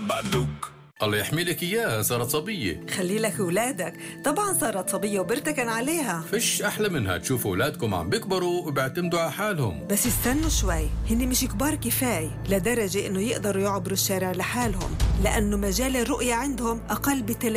الله يحمي لك إياها، صارت صبية. خلي لك أولادك، طبعا صارت صبية وبرتكن عليها. فيش أحلى منها تشوفوا أولادكم عم بيكبروا وبيعتمدوا على حالهم. بس استنوا شوي، هن مش كبار كفاية لدرجة إنه يقدروا يعبروا الشارع لحالهم، لأنه مجال الرؤية عندهم أقل